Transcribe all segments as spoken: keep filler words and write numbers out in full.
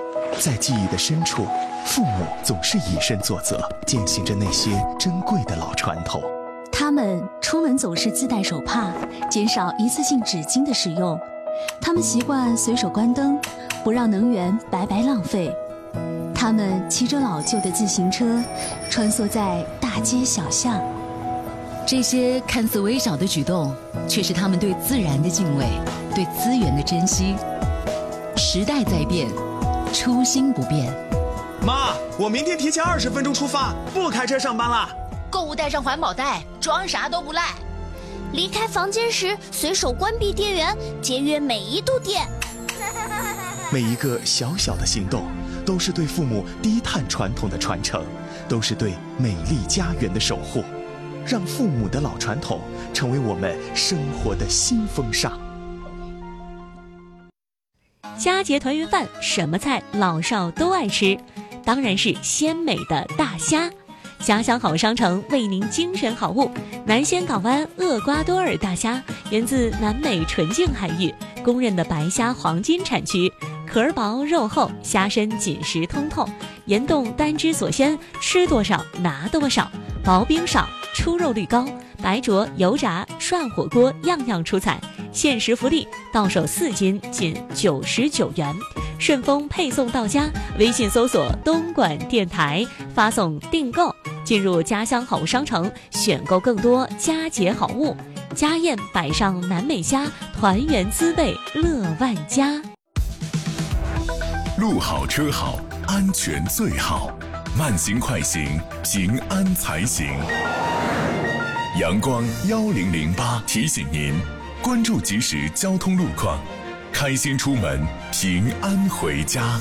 在记忆的深处，父母总是以身作则，践行着那些珍贵的老传统。 他们出门总是自带手帕，减少一次性纸巾的使用。他们习惯随手关灯，不让能源白白浪费。他们骑着老旧的自行车，穿梭在大街小巷。 这些看似微小的举动，却是他们对自然的敬畏，对资源的珍惜。时代在变，初心不变。 妈，我明天提前二十分钟出发，不开车上班了。 购物带上环保袋，装啥都不赖。 离开房间时随手关闭电源，节约每一度电。 每一个小小的行动，都是对父母低碳传统的传承，都是对美丽家园的守护。让父母的老传统成为我们生活的新风尚。 佳节团圆饭，什么菜老少都爱吃？当然是鲜美的大虾。家乡好商城为您精选好物，南仙港湾厄瓜多尔大虾源自南美纯净海域，公认的白虾黄金产区。壳薄肉厚，虾身紧实通透，盐冻单汁所鲜，吃多少拿多少，薄冰少，出肉率高，白灼油炸涮火锅样样出彩。限时福利，到手四斤仅九十九元，顺丰配送到家。微信搜索东莞电台，发送订购，进入家乡好物商城，选购更多佳节好物。家宴摆上南美虾，团圆滋味乐万家。 路好车好，安全最好，慢行快行，平安才行。阳光幺零零八提醒您，关注即时交通路况，开心出门，平安回家。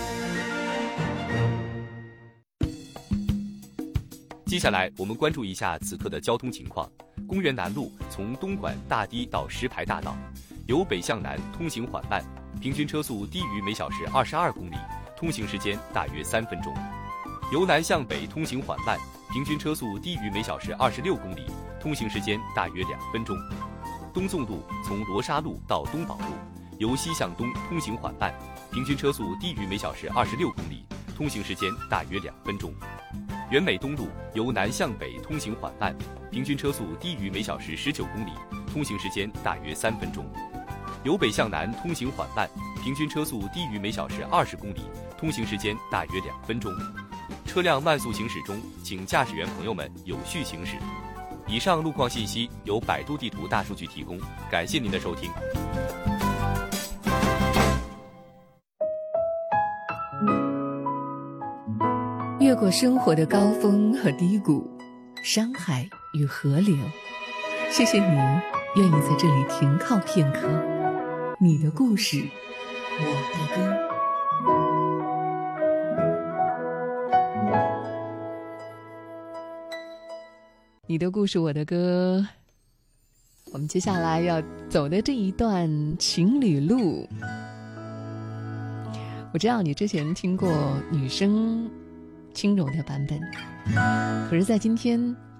接下来我们关注一下此刻的交通情况。公园南路从东莞大堤到石牌大道，由北向南通行缓慢，平均车速低于每小时二十二公里，通行时间大约三分钟。由南向北通行缓慢，平均车速低于每小时二十六公里，通行时间大约两分钟。东纵路从罗沙路到东宝路，由西向东通行缓慢，平均车速低于每小时二十六公里，通行时间大约两分钟。原美东路由南向北通行缓慢，平均车速低于每小时十九公里，通行时间大约三分钟。由北向南通行缓慢，平均车速低于每小时二十公里，通行时间大约两分钟。车辆慢速行驶中，请驾驶员朋友们有序行驶。以上路况信息由百度地图大数据提供，感谢您的收听。 越过生活的高峰和低谷，山海与河流，谢谢你愿意在这里停靠片刻。你的故事，我的歌。你的故事，我的歌。我们接下来要走的这一段情侣路，我知道你之前听过女生轻柔的版本，可是在今天